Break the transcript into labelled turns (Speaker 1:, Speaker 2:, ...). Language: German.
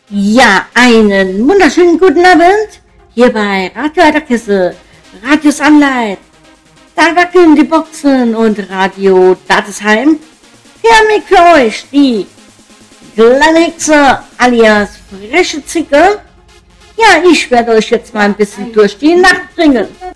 Speaker 1: Ja, einen wunderschönen guten Abend hier bei Radio Alterkessel, Radio Sunlight, da wackeln die Boxen und Radio Datesheim. Wir haben hier für euch die kleine Hexe alias frische Zicke. Ja, ich werde euch jetzt mal ein bisschen durch die Nacht bringen.